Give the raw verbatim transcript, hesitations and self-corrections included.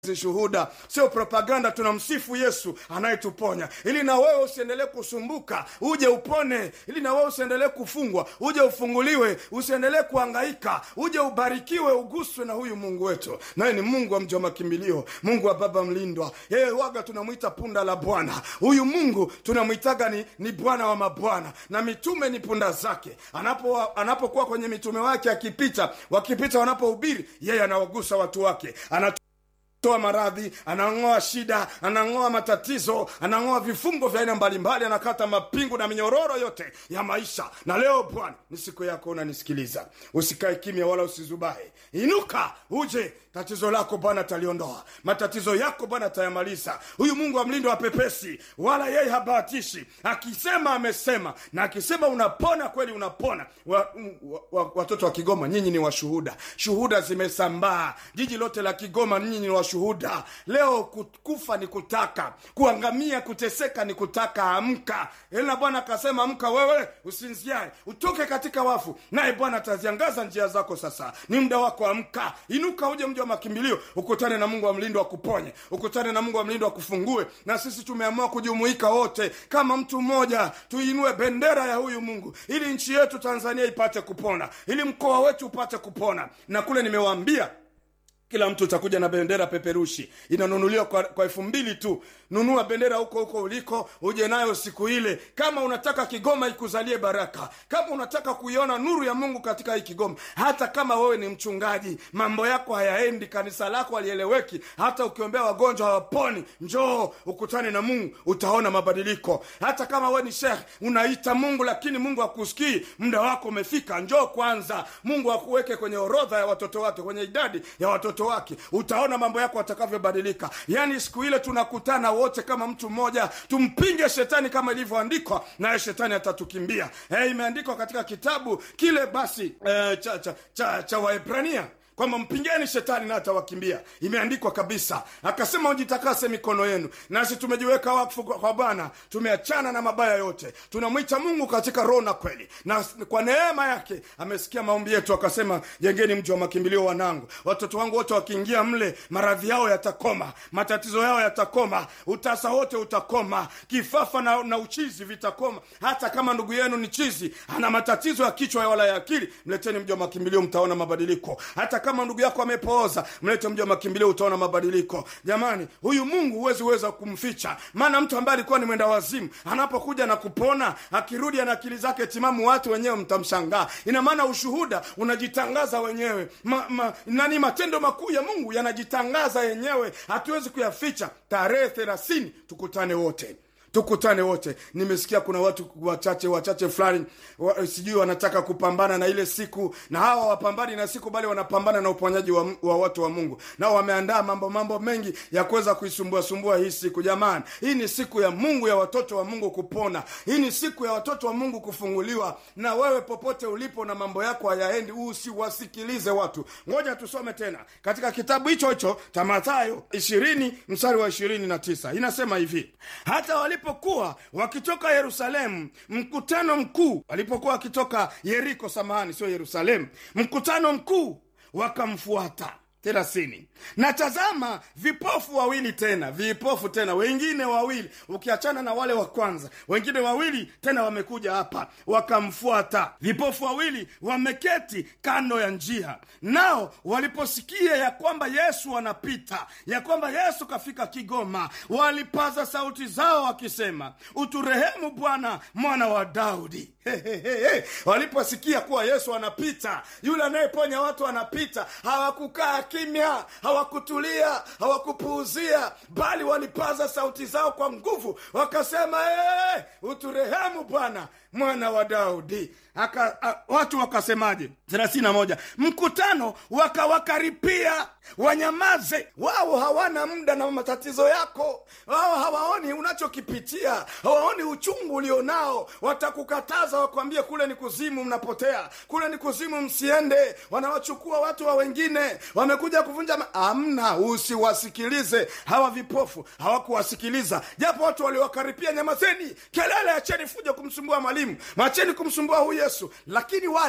Shuhuda sio propaganda, tunamsifu Yesu anayetuponya, ili na wewe usiendelee kusumbuka uje upone, ili na wewe usiendelee kufungwa uje ufunguliwe, usiendelee kuhangaika uje ubarikiwe, uguswe na huyu Mungu wetu. Naye ni Mungu wa mji wa makimbilio, Mungu wa baba mlindwa. Yeye waga tunamuita punda la Bwana. Huyu Mungu tunamuitaga ni, ni Bwana wa mabwana, na mitume ni punda zake. Anapo anapokuwa kwenye mitume wake akipita, wakipita wanapohubiri, yeye anawagusa watu wake. Ana toa maradhi, anangoa shida, anangoa matatizo, anangoa vifungo vya aina mbalimbali, anakata mapingu na minyororo yote ya maisha. Na leo Bwana ni siku yako, unanisikiliza. Usikae kimya wala usizubae. Inuka uje, tatizo lako Bwana taliondoa, matatizo yako Bwana tayamaliza. Huyu Mungu wa mlindo wa pepesi, wala yeye habahatishi. Akisema amesema, na akisema unapona kweli unapona. wa, wa, wa, Watoto wa Kigoma, nyinyi ni washuhuda. Shuhuda zimesambaa jiji lote la Kigoma, nyinyi ni washuhuda. Leo kufa ni kutaka, kuangamia kuteseka ni kutaka. Amka. Ela Bwana akasema amka wewe usinziae, utoke katika wafu, naye Bwana ataziangaza njia zako. Sasa ni muda wako, amka. Inuka uje mji wa makimbilio, ukutane na Mungu wa mlindo wa kuponye, ukutane na Mungu wa mlindo wa kufungue. Na sisi tumeamua kujumuika wote kama mtu mmoja, tuinue bendera ya huyu Mungu, ili nchi yetu Tanzania ipate kupona, ili mkoa wetu upate kupona. Na kule nimewaambia kila mtu utakuja na bendera peperushi, inanunuliwa kwa, kwa elfu mbili tu. Nunua bendera huko huko uliko, uje nayo siku ile. Kama unataka Kigoma ikuzalie baraka, kama unataka kuiona nuru ya Mungu katika hii Kigoma, hata kama wewe ni mchungaji, mambo yako hayaendi, kanisa lako halieleweki, hata ukiombea wagonjwa hawaponi, njoo ukutane na Mungu, utaona mabadiliko. Hata kama wewe ni sheikh, unaita Mungu lakini Mungu hakusikii, muda wako umefika, njoo kwanza. Mungu akuweke kwenye orodha ya watoto wake, kwenye idadi ya watoto wake, utaona mambo yako atakavyobadilika. Yani siku ile tunakutana wote kama mtu mmoja, tumpinge shetani kama ilivyoandikwa, naye shetani atatukimbia. Eh, imeandikwa katika kitabu kile basi eh, cha cha cha, cha Waebrania kwamba mpingeni shetani na atawakimbia. Imeandikwa kabisa. Akasema ujitakase mikono yenu. Nasi tumejiweka wakfu kwa Bwana, tumeachana na mabaya yote, tunamwita Mungu katika roho na kweli, na kwa neema yake amesikia maombi yetu. Akasema jengeni mji wa makimbilio wanangu. Watoto wangu wote wakiingia mle, maradhi yao yatakoma, matatizo yao yatakoma, utasa wote utakoma, kifafa na, na uchizi vitakoma. Hata kama ndugu yenu ni chizi, ana matatizo ya kichwa wala ya akili, mleteni mji wa makimbilio, mtaona mabadiliko. Hata kama ndugu yako amepooza, mlete mji wa makimbilio, utaona mabadiliko. Jamani, huyu Mungu huwezi weza kumficha. Maana mtu ambaye alikuwa ni mwenda wazimu, anapokuja na kupona, akirudi ana akili zake timamu, watu wenyewe mtamshangaa. Ina maana ushuhuda unajitangaza wenyewe. Ma, ma, nani matendo makuu ya Mungu yanajitangaza yenyewe, hatuwezi kuyaficha. Tarehe thelathini tukutane wote. Tukutane wote. Nimesikia kuna watu wachache wachache fulani wa, sijui wanataka kupambana na ile siku, na hawa wapambani na siku bali wanapambana na uponyaji wa, wa watu wa Mungu. Nao wameandaa mambo mambo mengi ya kuweza kuisumbua sumbua hii siku. Jamani, hii ni siku ya Mungu, ya watoto wa Mungu kupona. Hii ni siku ya watoto wa Mungu kufunguliwa. Na wewe popote ulipo na mambo yako hayaendi, usiwasikilize watu. Ngoja tusome tena katika kitabu hicho hicho cha Mathayo ishirini mstari wa ishirini na tisa. Inasema hivi: hata walipo Walipokuwa wakitoka Yerusalemu, mkutano mkuu, walipokuwa wakitoka Yeriko, samahani, sio Yerusalemu, mkutano mkuu wakamfuata. Thelathini. Na tazama, vipofu wawili tena, vipofu tena, wengine wawili, ukiachana na wale wa kwanza, wengine wawili tena wamekuja hapa, wakamfuata. Vipofu wawili wameketi kando ya njia. Nao waliposikia ya kwamba Yesu anapita, ya kwamba Yesu kafika Kigoma, walipaza sauti zao wakisema, uturehemu Bwana, mwana wa Daudi. He, he, he, he. Waliposikia kuwa Yesu anapita, yule anayeponya watu anapita, hawakukaa kimya, hawakutulia, hawakupuuzia, bali walipaza sauti zao kwa nguvu, wakasema, hey, uturehemu Bwana, mwana wa Daudi. Aka, a, watu wakasemaje? thelathini na moja. Mkutano wakawakaripia wanyamaze. Wao hawana muda na matatizo yako. Wao hawaoni unachokipitia, hawaoni uchungu ulionao. Watakukataza, wakwambie kule ni kuzimu, mnapotea, kule ni kuzimu, msiende. Wanawachukua watu wa wengine, wamekuja kuvunja ma... Amna, usiwasikilize. Hawa vipofu hawakuwasikiliza, japo watu waliwakaripia, nyamazeni, kelele, acheni fujo kumsumbua mwalimu, macheni kumsumbua huyu Yesu. Lakini wale